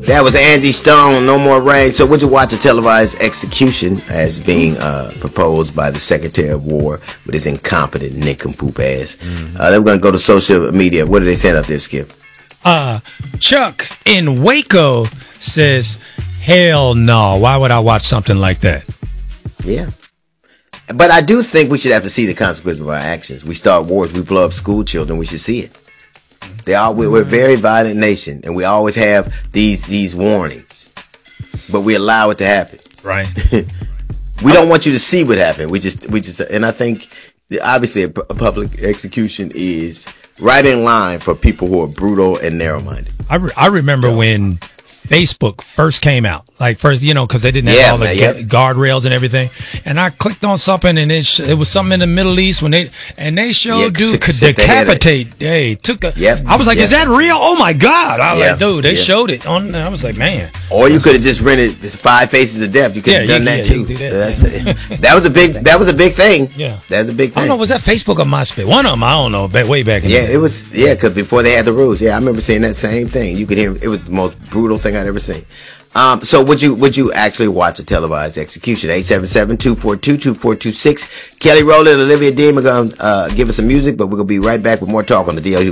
That was Angie Stone, No More Rain. So would you watch a televised execution as being proposed by the Secretary of War with his incompetent nincompoop ass? Then we're going to go to social media. What are they saying up there, Skip? Chuck in Waco says, hell no. Why would I watch something like that? Yeah. But I do think we should have to see the consequences of our actions. We start wars, we blow up school children, we should see it. We're a very violent nation, and we always have these warnings, but we allow it to happen. Right. We don't want you to see what happened. We just, and I think obviously a public execution is right in line for people who are brutal and narrow-minded. I remember when Facebook first came out, like first, because they didn't have all the guardrails and everything. And I clicked on something, and it was something in the Middle East when they showed dude could decapitate. I was like, is that real? Oh my God! I was like, dude, they showed it on. I was like, man. Or you could have just rented 5 Faces of Death. You could have done that too. That was a big thing. Yeah, that was a big thing. I don't know, was that Facebook or MySpace? One of them, I don't know. Way back in it was. Yeah, because before they had the rules. Yeah, I remember seeing that same thing. You could hear it was the most brutal thing I'd ever seen. So would you actually watch a televised execution? 877-242-2426. Kelly Rowland and Olivia Dean are going to give us some music, but we're going to be right back with more talk on the DLU